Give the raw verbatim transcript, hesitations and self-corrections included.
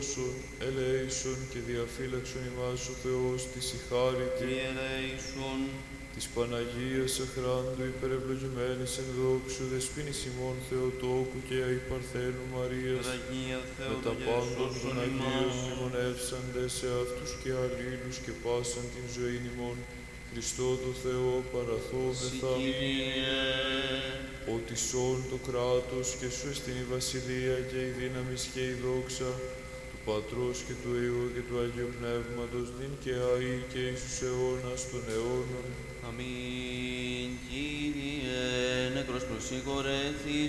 ελέησον και διαφύλαξον ημάς ο Θεός της ηχάρητη, της Παναγίας Αχράντου υπερευλογημένης εν δόξου δεσποίνης ημών Θεοτόκου και αϊ Παρθένου Μαρίας, με τα πάντων των Αγίων μνημονεύσαντες σε αυτούς και αλλήλους και πάσαν την ζωήν ημών, Χριστό το Θεό παραθόμεθα, ότι σών το κράτος και σου εστιν η βασιλεία και η δύναμις και η δόξα του Πατρός και του Υιού και του Αγίου Πνεύματος, νυν και αεί και εις τους αιώνας των αιώνων. Αμήν. Κύριε, νεκρός προσηγορέθης,